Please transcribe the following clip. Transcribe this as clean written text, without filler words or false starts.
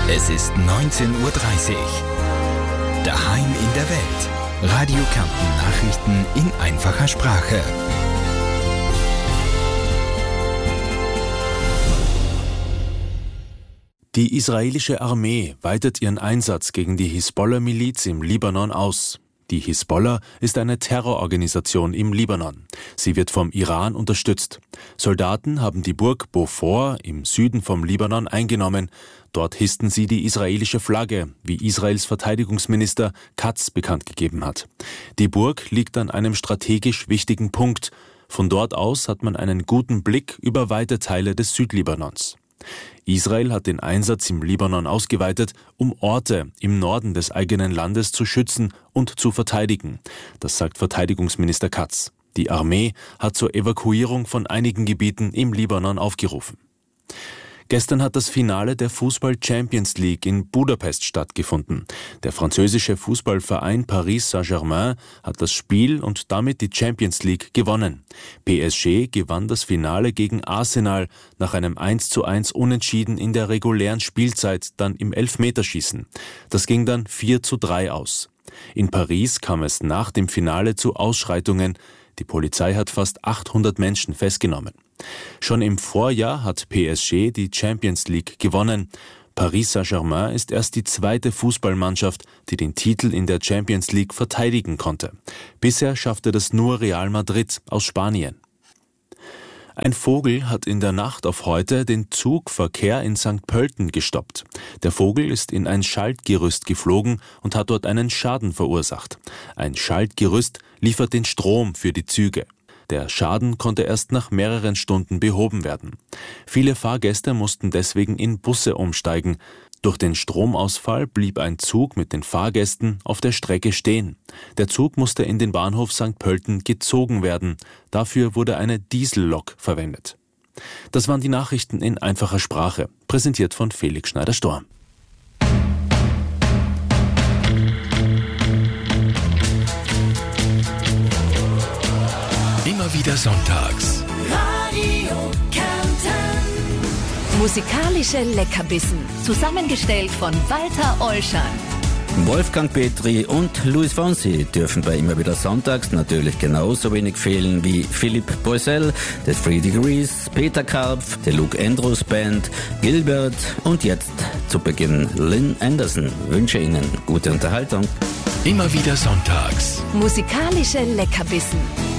Es ist 19:30 Uhr. Daheim in der Welt. Radio Kärnten Nachrichten in einfacher Sprache. Die israelische Armee weitet ihren Einsatz gegen die Hisbollah-Miliz im Libanon aus. Die Hisbollah ist eine Terrororganisation im Libanon. Sie wird vom Iran unterstützt. Soldaten haben die Burg Beaufort im Süden vom Libanon eingenommen. Dort hissten sie die israelische Flagge, wie Israels Verteidigungsminister Katz bekannt gegeben hat. Die Burg liegt an einem strategisch wichtigen Punkt. Von dort aus hat man einen guten Blick über weite Teile des Südlibanons. Israel hat den Einsatz im Libanon ausgeweitet, um Orte im Norden des eigenen Landes zu schützen und zu verteidigen. Das sagt Verteidigungsminister Katz. Die Armee hat zur Evakuierung von einigen Gebieten im Libanon aufgerufen. Gestern hat das Finale der Fußball-Champions League in Budapest stattgefunden. Der französische Fußballverein Paris Saint-Germain hat das Spiel und damit die Champions League gewonnen. PSG gewann das Finale gegen Arsenal nach einem 1:1 Unentschieden in der regulären Spielzeit, dann im Elfmeterschießen. Das ging dann 4:3 aus. In Paris kam es nach dem Finale zu Ausschreitungen. Die Polizei hat fast 800 Menschen festgenommen. Schon im Vorjahr hat PSG die Champions League gewonnen. Paris Saint-Germain ist erst die zweite Fußballmannschaft, die den Titel in der Champions League verteidigen konnte. Bisher schaffte das nur Real Madrid aus Spanien. Ein Vogel hat in der Nacht auf heute den Zugverkehr in St. Pölten gestoppt. Der Vogel ist in ein Schaltgerüst geflogen und hat dort einen Schaden verursacht. Ein Schaltgerüst liefert den Strom für die Züge. Der Schaden konnte erst nach mehreren Stunden behoben werden. Viele Fahrgäste mussten deswegen in Busse umsteigen. Durch den Stromausfall blieb ein Zug mit den Fahrgästen auf der Strecke stehen. Der Zug musste in den Bahnhof St. Pölten gezogen werden. Dafür wurde eine Diesellok verwendet. Das waren die Nachrichten in einfacher Sprache, präsentiert von Felix Schneider-Storm. Immer wieder sonntags. Radio Kärnten. Musikalische Leckerbissen. Zusammengestellt von Walter Ollschan. Wolfgang Petri und Luis Fonsi dürfen bei Immer wieder sonntags natürlich genauso wenig fehlen wie Philippe Boisel, The 3 Degrees, Peter Karpf, der Luke Andrews Band, Gilbert und jetzt zu Beginn Lynn Anderson. Wünsche Ihnen gute Unterhaltung. Immer wieder sonntags. Musikalische Leckerbissen.